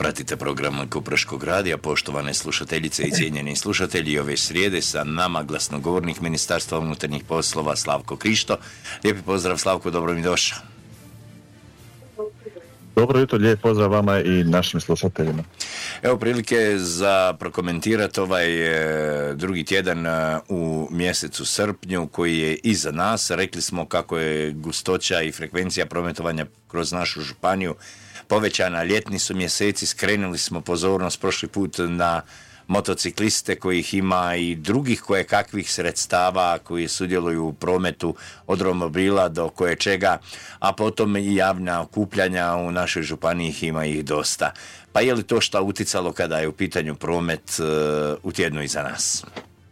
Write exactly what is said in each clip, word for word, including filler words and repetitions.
Pratite program Kupreškog radija, poštovane slušateljice i cijenjeni slušatelji. Ove srijede sa nama glasnogovornik Ministarstva unutarnjih poslova Slavko Krišto. Lijepi pozdrav, Slavko, dobro mi došao. Dobro jutro, lijep pozdrav vama i našim slušateljima. Evo prilike za prokomentirati ovaj e, drugi tjedan e, u mjesecu srpnju koji je iza nas. Rekli smo kako je gustoća i frekvencija prometovanja kroz našu županiju povećana. Ljetni su mjeseci, skrenuli smo pozornost prošli put na motocikliste kojih ima i drugih koje kakvih sredstava koji sudjeluju u prometu od romobila do koje čega, a potom i javna okupljanja u našoj županiji ima ih dosta. Pa je li to šta uticalo kada je u pitanju promet uh, u tjednu iza nas?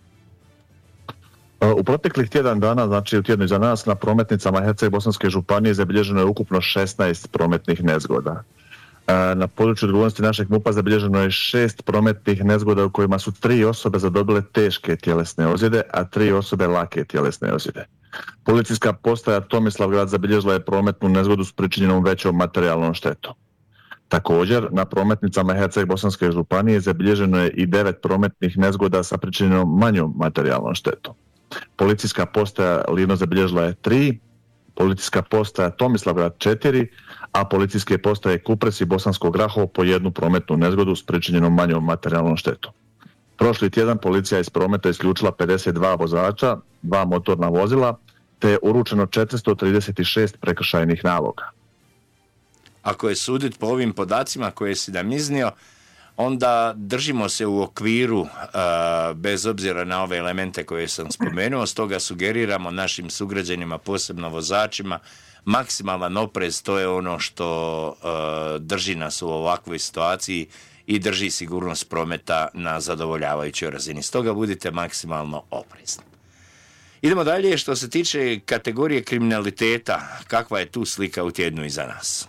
U proteklih tjedan dana, znači u tjednu iza nas, na prometnicama Herceg-Bosanske županije zabilježeno je ukupno šesnaest prometnih nezgoda. Na području odgovornosti našeg MUP-a zabilježeno je šest prometnih nezgoda u kojima su tri osobe zadobile teške tjelesne ozljede, a tri osobe lake tjelesne ozljede. Policijska postaja Tomislavgrad zabilježila je prometnu nezgodu s pričinjenom većom materijalnom štetom. Također, na prometnicama Herceg-Bosanske županije zabilježeno je i devet prometnih nezgoda sa pričinjenom manjom materijalnom štetom. Policijska postaja Livno zabilježila je tri, policijska postaja Tomislavgrad četiri, a policijske postaje Kupres i Bosansko Grahovo po jednu prometnu nezgodu s pričinjenom manjom materijalnom štetom. Prošli tjedan policija iz prometa isključila pedeset dva vozača, dva motorna vozila, te je uručeno četiristo trideset šest prekršajnih naloga. Ako je suditi po ovim podacima koje si nam iznio, onda držimo se u okviru, uh, bez obzira na ove elemente koje sam spomenuo, stoga sugeriramo našim sugrađanima, posebno vozačima, maksimalan oprez. To je ono što uh, drži nas u ovakvoj situaciji i drži sigurnost prometa na zadovoljavajućoj razini. Stoga budite maksimalno oprezni. Idemo dalje. Što se tiče kategorije kriminaliteta, kakva je tu slika u tjednu iza nas?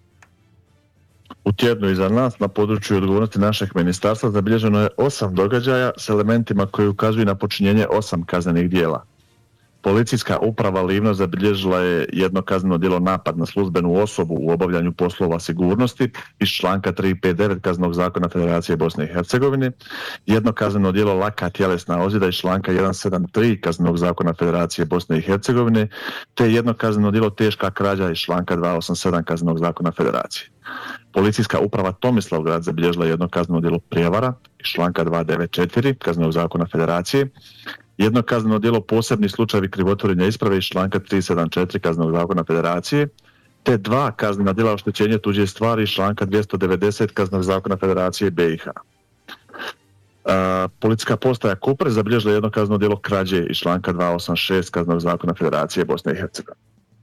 U tjednu iza nas na području odgovornosti našeg ministarstva zabilježeno je osam događaja s elementima koji ukazuju na počinjenje osam kaznenih djela. Policijska uprava Livno zabilježila je jedno kazneno djelo napad na službenu osobu u obavljanju poslova sigurnosti iz članka tristo pedeset devet Kaznenog zakona Federacije Bosne i Hercegovine, jedno kazneno djelo laka tjelesna ozljeda iz članka petsto sedamdeset tri Kaznenog zakona Federacije Bosne i Hercegovine, te jedno kazneno djelo teška krađa iz članka dvjesto osamdeset sedam Kaznenog zakona Federacije. Policijska uprava Tomislavgrad zabilježila jedno kazneno djelo prijevara iz članka dvjesto devedeset četiri Kaznenog zakona Federacije, jedno kazneno djelo posebni slučajevi krivotvorenja isprave iz članka tristo sedamdeset četiri Kaznenog zakona Federacije, te dva kaznena djela oštećenja tuđe stvari iz članka dvjesto devedeset Kaznenog zakona Federacije B i H. Uh, policijska postaja Kupres zabilježila jedno kazneno djelo krađe iz članka dvjesto osamdeset šest Kaznenog zakona Federacije Bosne i Hercegovine.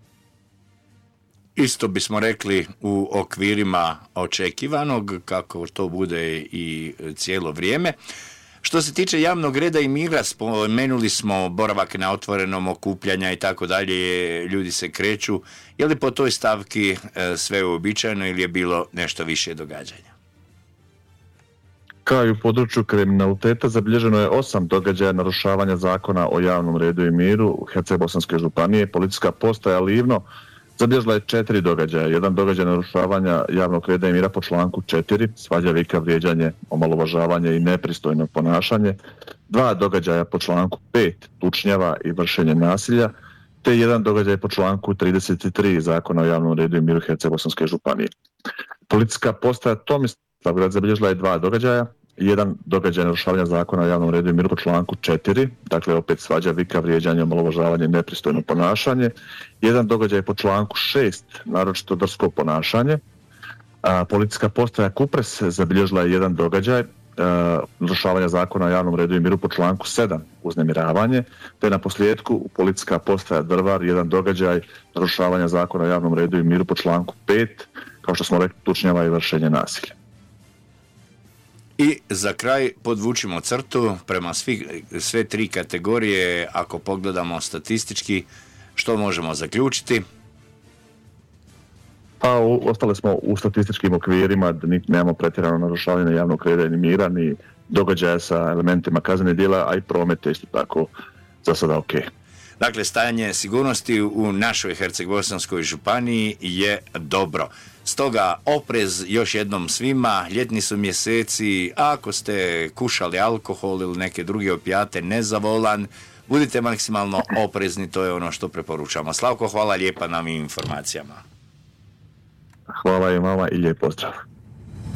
Isto bismo rekli u okvirima očekivanog, kako to bude i cijelo vrijeme. Što se tiče javnog reda i mira, spomenuli smo boravak na otvorenom, okupljanja i tako dalje, ljudi se kreću. Je li po toj stavki sve uobičajeno ili je bilo nešto više događanja? Kao i u području kriminaliteta zabilježeno je osam događaja narušavanja zakona o javnom redu i miru u Herceg-Bosanske županije. Policijska postaja Livno zabilježila je četiri događaja. Jedan događaj narušavanja javnog reda i mira po članku četiri, svađa, vika, vrijeđanje, omalovažavanje i nepristojno ponašanje. Dva događaja po članku pet, tučnjava i vršenje nasilja, te jedan događaj po članku trideset tri Zakona o javnom redu i miru Herceg-Bosanske županije. Policijska postaja Tomislavgrad zabilježila je dva događaja. Jedan događaj narušavanja zakona o javnom redu i miru po članku četiri, dakle opet svađa, vika, vrijeđanje, omalovažavanje, nepristojno ponašanje. Jedan događaj po članku šest, naročito drsko ponašanje. A, policijska postaja Kupres zabilježila je jedan događaj narušavanja zakona o javnom redu i miru po članku sedam, uznemiravanje, te na posljedku policijska postaja Drvar jedan događaj narušavanja zakona o javnom redu i miru po članku pet, kao što smo rekli, tučnjava i vršenje nasilja. I za kraj podvučimo crtu prema svi, sve tri kategorije. Ako pogledamo statistički, što možemo zaključiti? Pa u, ostali smo u statističkim okvirima da niti nemamo pretjerano narušavanje javnog reda ni mira, ni događaja sa elementima kaznenih djela, a i promet je isto tako za sada ok. Dakle, stajanje sigurnosti u našoj Herceg-Bosanskoj županiji je dobro. Stoga oprez još jednom svima, ljetni su mjeseci, ako ste kušali alkohol ili neke druge opijate, ne za volan, budite maksimalno oprezni, to je ono što preporučamo. Slavko, hvala lijepa na ovim informacijama. Hvala i vama i lijep pozdrav.